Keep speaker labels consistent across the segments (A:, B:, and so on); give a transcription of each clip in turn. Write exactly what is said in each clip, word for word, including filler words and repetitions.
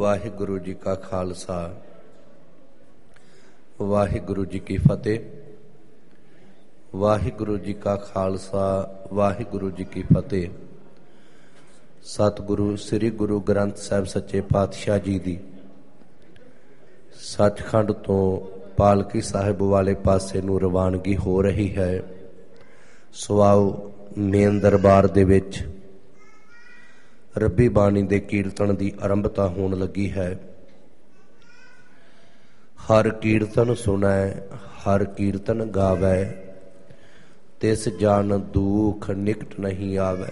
A: ਵਾਹਿਗੁਰੂ ਜੀ ਕਾ ਖਾਲਸਾ ਵਾਹਿਗੁਰੂ ਜੀ ਕੀ ਫਤਿਹ। ਵਾਹਿਗੁਰੂ ਜੀ ਕਾ ਖਾਲਸਾ ਵਾਹਿਗੁਰੂ ਜੀ ਕੀ ਫਤਿਹ। ਸਤਿਗੁਰੂ ਸ੍ਰੀ ਗੁਰੂ ਗ੍ਰੰਥ ਸਾਹਿਬ ਸੱਚੇ ਪਾਤਸ਼ਾਹ ਜੀ ਦੀ ਸੱਚਖੰਡ ਤੋਂ ਪਾਲਕੀ ਸਾਹਿਬ ਵਾਲੇ ਪਾਸੇ ਨੂੰ ਰਵਾਨਗੀ ਹੋ ਰਹੀ ਹੈ। ਸੋ ਆਓ ਮੇਨ ਦਰਬਾਰ ਦੇ ਵਿੱਚ ਰੱਬੀ ਬਾਣੀ ਦੇ ਕੀਰਤਨ ਦੀ ਆਰੰਭਤਾ ਹੋਣ ਲੱਗੀ ਹੈ। ਹਰ ਕੀਰਤਨ ਸੁਣੈ ਹਰ ਕੀਰਤਨ ਗਾਵੈ, ਤਿਸ ਜਨ ਦੁਖ ਨਿਕਟ ਨਹੀਂ ਆਵੈ।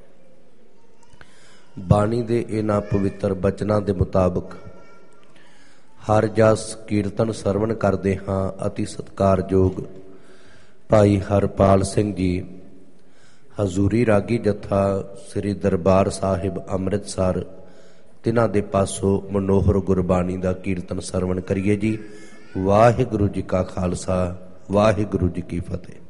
A: ਬਾਣੀ ਦੇ ਇਹਨਾਂ ਪਵਿੱਤਰ ਬਚਨਾਂ ਦੇ ਮੁਤਾਬਕ ਹਰ ਜਸ ਕੀਰਤਨ ਸਰਵਣ ਕਰਦੇ ਹਾਂ। ਅਤੀ ਸਤਿਕਾਰਯੋਗ ਭਾਈ ਹਰਪਾਲ ਸਿੰਘ ਜੀ ਹਜ਼ੂਰੀ ਰਾਗੀ ਜੱਥਾ ਸ੍ਰੀ ਦਰਬਾਰ ਸਾਹਿਬ ਅੰਮ੍ਰਿਤਸਰ, ਤਿਨਾਂ ਦੇ ਪਾਸੋਂ ਮਨੋਹਰ ਗੁਰਬਾਣੀ ਦਾ ਕੀਰਤਨ ਸਰਵਣ ਕਰੀਏ ਜੀ। ਵਾਹਿਗੁਰੂ ਜੀ ਕਾ ਖਾਲਸਾ ਵਾਹਿਗੁਰੂ ਜੀ ਕੀ ਫਤਿਹ।